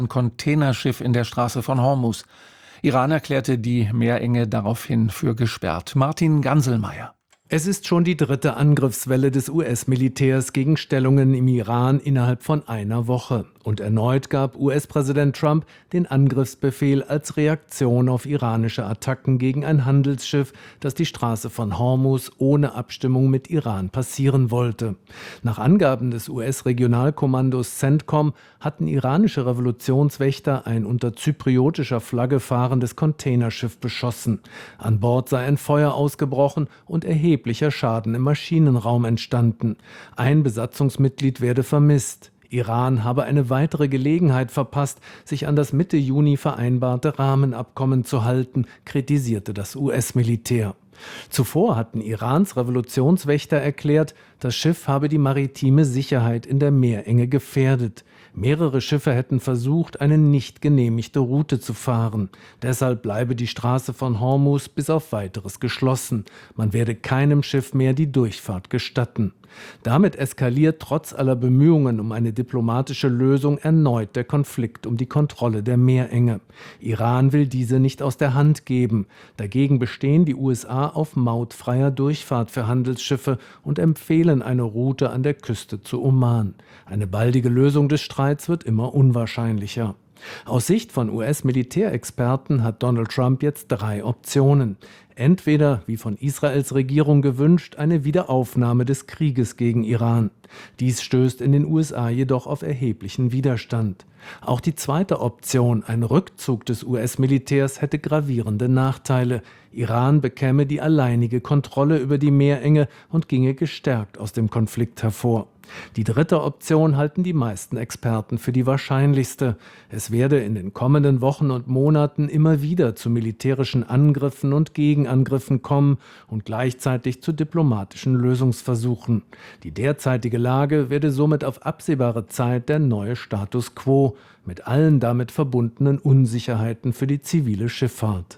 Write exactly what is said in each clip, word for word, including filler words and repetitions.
Ein Containerschiff in der Straße von Hormuz. Iran erklärte die Meerenge daraufhin für gesperrt. Martin Ganselmeier. Es ist schon die dritte Angriffswelle des U S-Militärs gegen Stellungen im Iran innerhalb von einer Woche. Und erneut gab U S-Präsident Trump den Angriffsbefehl als Reaktion auf iranische Attacken gegen ein Handelsschiff, das die Straße von Hormuz ohne Abstimmung mit Iran passieren wollte. Nach Angaben des U S-Regionalkommandos CENTCOM hatten iranische Revolutionswächter ein unter zypriotischer Flagge fahrendes Containerschiff beschossen. An Bord sei ein Feuer ausgebrochen und erheblicher Schaden im Maschinenraum entstanden. Ein Besatzungsmitglied werde vermisst. Iran habe eine weitere Gelegenheit verpasst, sich an das Mitte Juni vereinbarte Rahmenabkommen zu halten, kritisierte das U S-Militär. Zuvor hatten Irans Revolutionswächter erklärt, das Schiff habe die maritime Sicherheit in der Meerenge gefährdet. Mehrere Schiffe hätten versucht, eine nicht genehmigte Route zu fahren. Deshalb bleibe die Straße von Hormuz bis auf Weiteres geschlossen. Man werde keinem Schiff mehr die Durchfahrt gestatten. Damit eskaliert trotz aller Bemühungen um eine diplomatische Lösung erneut der Konflikt um die Kontrolle der Meerenge. Iran will diese nicht aus der Hand geben. Dagegen bestehen die U S A auf mautfreier Durchfahrt für Handelsschiffe und empfehlen eine Route an der Küste zu Oman. Eine baldige Lösung des Streits wird immer unwahrscheinlicher. Aus Sicht von U S-Militärexperten hat Donald Trump jetzt drei Optionen. Entweder, wie von Israels Regierung gewünscht, eine Wiederaufnahme des Krieges gegen Iran. Dies stößt in den U S A jedoch auf erheblichen Widerstand. Auch die zweite Option, ein Rückzug des U S-Militärs, hätte gravierende Nachteile. Iran bekäme die alleinige Kontrolle über die Meerenge und ginge gestärkt aus dem Konflikt hervor. Die dritte Option halten die meisten Experten für die wahrscheinlichste. Es werde in den kommenden Wochen und Monaten immer wieder zu militärischen Angriffen und Gegenangriffen kommen und gleichzeitig zu diplomatischen Lösungsversuchen. Die derzeitige Lage werde somit auf absehbare Zeit der neue Status quo, mit allen damit verbundenen Unsicherheiten für die zivile Schifffahrt.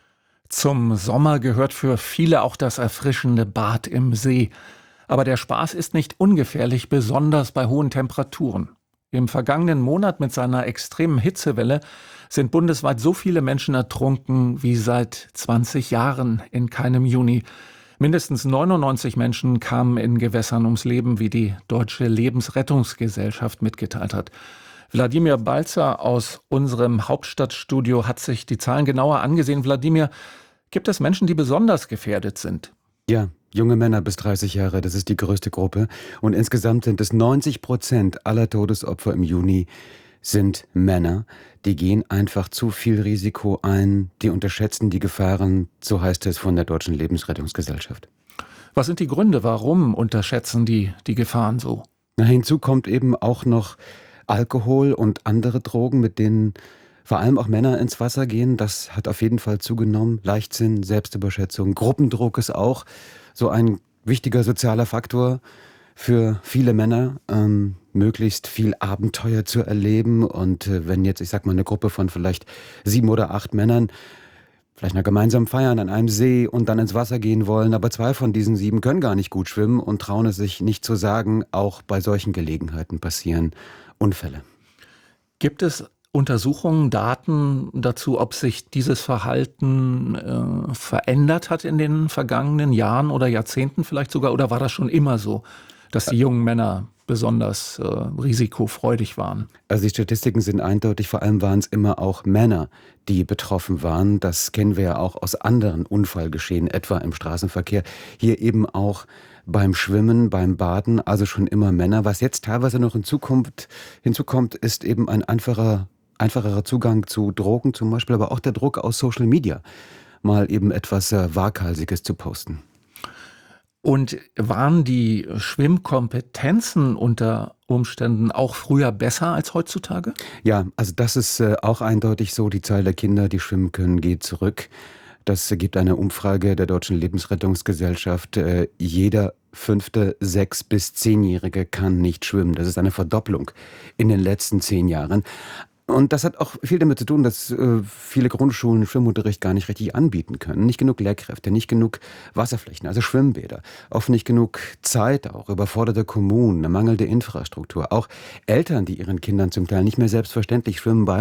Zum Sommer gehört für viele auch das erfrischende Bad im See. Aber der Spaß ist nicht ungefährlich, besonders bei hohen Temperaturen. Im vergangenen Monat mit seiner extremen Hitzewelle sind bundesweit so viele Menschen ertrunken wie seit zwanzig Jahren in keinem Juni. Mindestens neunundneunzig Menschen kamen in Gewässern ums Leben, wie die Deutsche Lebensrettungsgesellschaft mitgeteilt hat. Wladimir Balzer aus unserem Hauptstadtstudio hat sich die Zahlen genauer angesehen. Wladimir, gibt es Menschen, die besonders gefährdet sind? Ja, junge Männer bis dreißig Jahre, das ist die größte Gruppe. Und insgesamt sind es neunzig Prozent aller Todesopfer im Juni sind Männer. Die gehen einfach zu viel Risiko ein, die unterschätzen die Gefahren, so heißt es von der Deutschen Lebensrettungsgesellschaft. Was sind die Gründe, warum unterschätzen die die Gefahren so? Na, hinzu kommt eben auch noch Alkohol und andere Drogen, mit denen vor allem auch Männer ins Wasser gehen. Das hat auf jeden Fall zugenommen. Leichtsinn, Selbstüberschätzung, Gruppendruck ist auch so ein wichtiger sozialer Faktor für viele Männer, ähm, möglichst viel Abenteuer zu erleben. Und äh, wenn jetzt, ich sag mal, eine Gruppe von vielleicht sieben oder acht Männern vielleicht noch gemeinsam feiern an einem See und dann ins Wasser gehen wollen, aber zwei von diesen sieben können gar nicht gut schwimmen und trauen es sich nicht zu sagen, auch bei solchen Gelegenheiten passieren Unfälle. Gibt es Untersuchungen, Daten dazu, ob sich dieses Verhalten äh, verändert hat in den vergangenen Jahren oder Jahrzehnten vielleicht sogar? Oder war das schon immer so, dass die jungen Männer besonders äh, risikofreudig waren? Also die Statistiken sind eindeutig, vor allem waren es immer auch Männer, die betroffen waren. Das kennen wir ja auch aus anderen Unfallgeschehen, etwa im Straßenverkehr. Hier eben auch beim Schwimmen, beim Baden, also schon immer Männer. Was jetzt teilweise noch in Zukunft hinzukommt, ist eben ein einfacher einfacherer Zugang zu Drogen zum Beispiel, aber auch der Druck aus Social Media, mal eben etwas äh, Waghalsiges zu posten. Und waren die Schwimmkompetenzen unter Umständen auch früher besser als heutzutage? Ja, also das ist äh, auch eindeutig so. Die Zahl der Kinder, die schwimmen können, geht zurück. Das ergibt eine Umfrage der Deutschen Lebensrettungsgesellschaft. Äh, jeder fünfte sechs- bis zehnjährige kann nicht schwimmen. Das ist eine Verdopplung in den letzten zehn Jahren. Und das hat auch viel damit zu tun, dass äh, viele Grundschulen Schwimmunterricht gar nicht richtig anbieten können. Nicht genug Lehrkräfte, nicht genug Wasserflächen, also Schwimmbäder. Oft nicht genug Zeit auch, überforderte Kommunen, eine mangelnde Infrastruktur. Auch Eltern, die ihren Kindern zum Teil nicht mehr selbstverständlich schwimmen bei